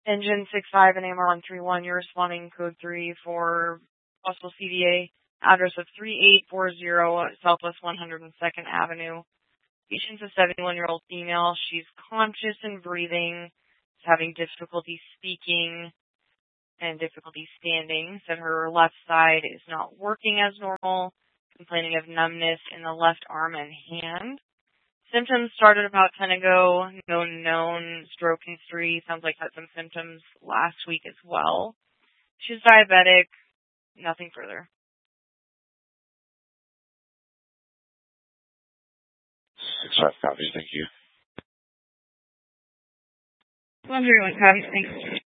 Engine 65 and AMR131, you're responding code 3 for possible CVA. Address of 3840 Southwest 102nd Avenue. Patient's a 71-year-old female. She's conscious and breathing. She's having difficulty speaking and difficulty standing. Said her left side is not working as normal, complaining of numbness in the left arm and hand. Symptoms started about 10 ago. No known stroke history. Sounds like had some symptoms last week as well. She's diabetic. Nothing further. 6-5 copies. Thank you. 131 copies. Thanks.